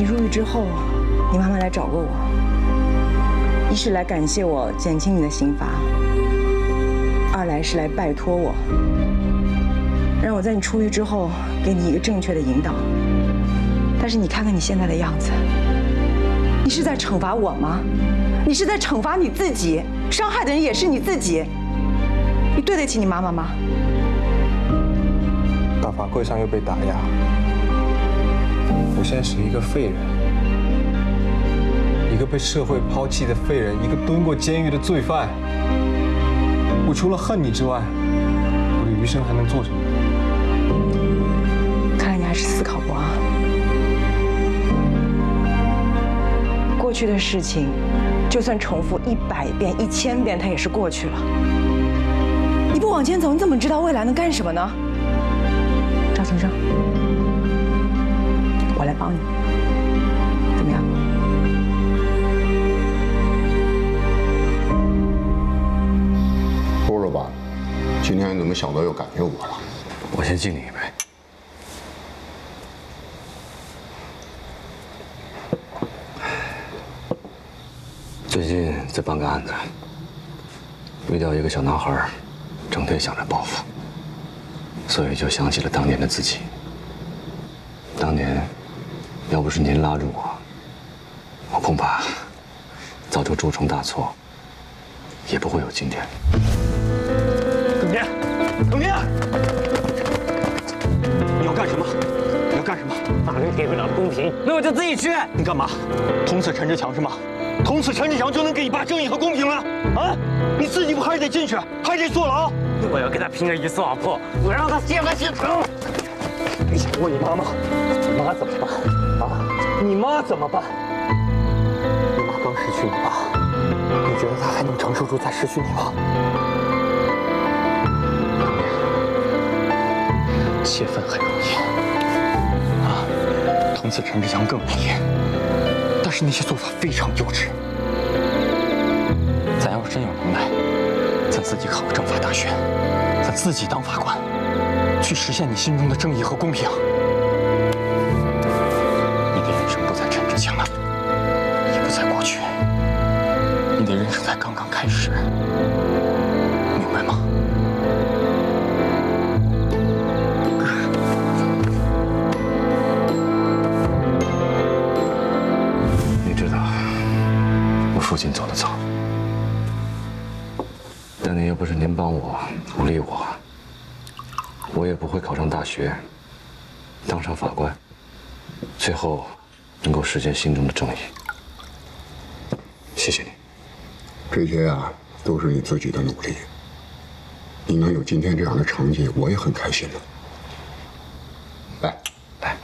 你入狱之后，你妈妈来找过我，一是来感谢我减轻你的刑罚，二来是来拜托我，让我在你出狱之后给你一个正确的引导。但是你看看你现在的样子，你是在惩罚我吗？你是在惩罚你自己，伤害的人也是你自己。你对得起你妈妈吗？ 大法柜上又被打压，我现在是一个废人，一个被社会抛弃的废人，一个蹲过监狱的罪犯。我除了恨你之外，我的余生还能做什么？ 看来你还是思考不啊。过去的事情，就算重复100遍、1000遍，它也是过去了。你不往前走，你怎么知道未来能干什么呢？赵先生，我来帮你，怎么样？ 说说吧，今天怎么小德又感谢我了？ 我先敬你一杯。最近在办个案子，遇到一个小男孩，整天想着报复，所以就想起了当年的自己。当年，要不是您拉住我，我恐怕早就铸成大错，也不会有今天。 耿天，耿天，你要干什么？你要干什么？法律给不了公平，那我就自己去。你干嘛？捅死陈志强是吗？捅死陈志强就能给你爸正义和公平了？啊！你自己不还得进去，还得坐牢？我要跟他拼个一丝不破，我让他血脉心疼。你想过你妈吗？你妈怎么办？啊！你妈怎么办？你妈刚失去你爸，你觉得她还能承受住再失去你吗？泄愤很容易，啊，捅死陈志强更容易。但是那些做法非常幼稚。咱要是真有能耐，咱自己考个政法大学，咱自己当法官，去实现你心中的正义和公平。你的人生不在陈志强了，也不在过去，你的人生才刚刚开始，明白吗？ 父亲走得早，当年要不是您帮我鼓励我，我也不会考上大学，当上法官，最后能够实现心中的正义。谢谢你。 这些啊，都是你自己的努力。你能有今天这样的成绩，我也很开心的。来， 来。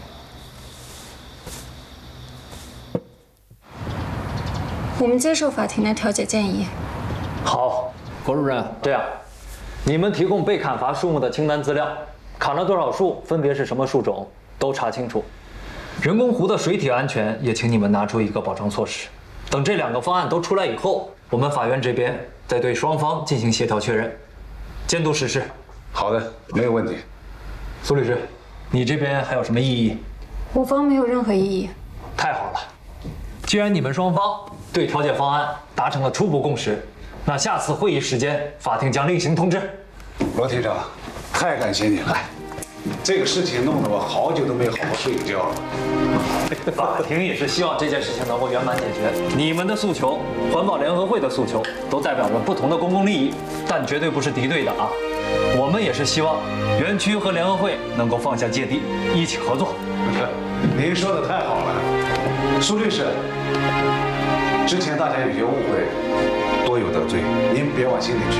我们接受法庭的调解建议。 好，何主任，这样，你们提供被砍伐树木的清单资料，砍了多少树，分别是什么树种，都查清楚。人工湖的水体安全也请你们拿出一个保障措施。等这2个方案都出来以后，我们法院这边再对双方进行协调确认，监督实施。 好的，没有问题。 苏律师，你这边还有什么异议？ 我方没有任何异议。 太好了，既然你们双方对调解方案达成了初步共识，那下次会议时间，法庭将另行通知。 罗厅长，太感谢你了，这个事情弄得我好久都没好好睡个觉了。 法庭也是希望这件事情能够圆满解决。你们的诉求，环保联合会的诉求，都代表着不同的公共利益，但绝对不是敌对的啊。我们也是希望园区和联合会能够放下芥蒂，一起合作。 您说的太好了，苏律师。之前大家有些误会，多有得罪，您别往心里去。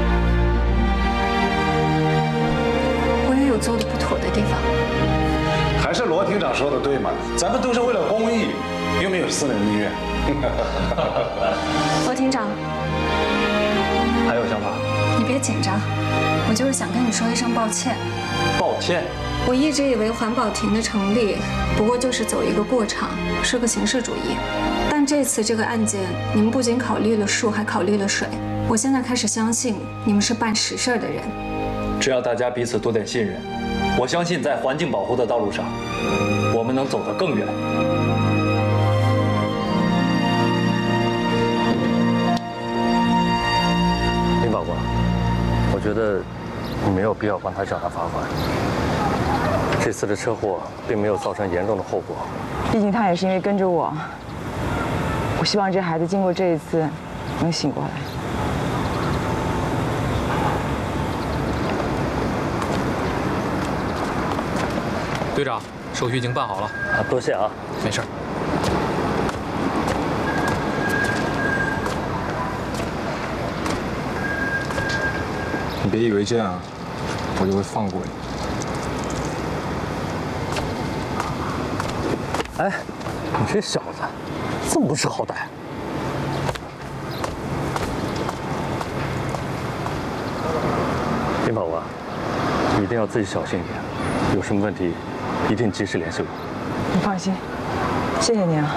我也有做的不妥的地方。 还是罗厅长说的对嘛，咱们都是为了公益，又没有私人恩怨。 罗厅长， 还有想法？ 你别紧张，我就是想跟你说一声抱歉。 抱歉。 我一直以为环保庭的成立，不过就是走一个过场，是个形式主义。但这次这个案件，你们不仅考虑了树，还考虑了水。我现在开始相信你们是办实事的人。 只要大家彼此多点信任，我相信在环境保护的道路上，我们能走得更远。 必要帮他缴纳罚款。这次的车祸并没有造成严重的后果， 毕竟他也是因为跟着我。我希望这孩子经过这一次能醒过来。 队长，手续已经办好了。 啊，多谢啊， 没事。 你别以为这样我就会放过你。 哎，你这小子这么不识好歹。丁宝啊，你一定要自己小心一点，有什么问题一定及时联系我。 你放心，谢谢你啊。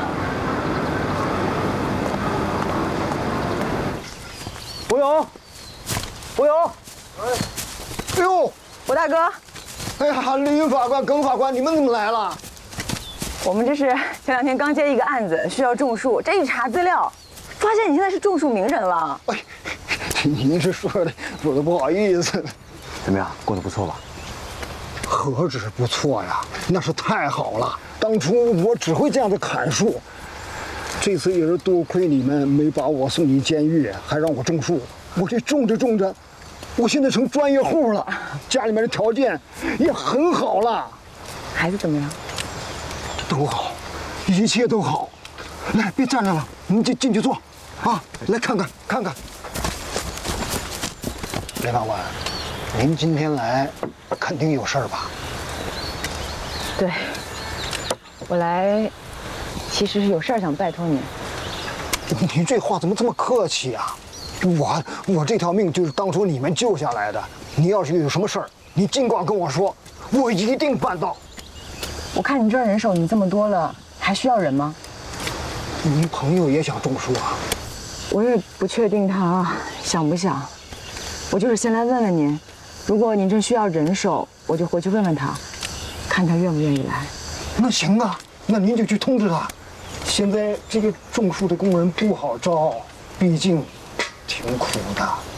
博勇，博勇， 哎呦， 博大哥， 哎呀，吕法官、耿法官，你们怎么来了？ 我们这是前2天刚接一个案子，需要种树，这一查资料，发现你现在是种树名人了。 哎，您是说的不好意思。 怎么样，过得不错吧？ 何止不错呀，那是太好了。当初我只会这样的砍树，这次也是多亏你们没把我送进监狱，还让我种树。我这种着种着，我现在成专业户了，家里面的条件也很好了。 孩子怎么样？ 都好，一切都好。来，别站着了，你们进去坐，啊，来看看看看。雷法官，您今天来肯定有事儿吧？ 对，我来其实是有事儿想拜托你。 你这话怎么这么客气啊？我这条命就是当初你们救下来的。你要是有什么事儿，你尽管跟我说，我一定办到。 我看你这儿人手已经这么多了，还需要人吗？ 你朋友也想种树啊？ 我也不确定他想不想，我就是先来问问您，如果您真需要人手，我就回去问问他，看他愿不愿意来。 那行啊，那您就去通知他。现在这个种树的工人不好招，毕竟挺苦的。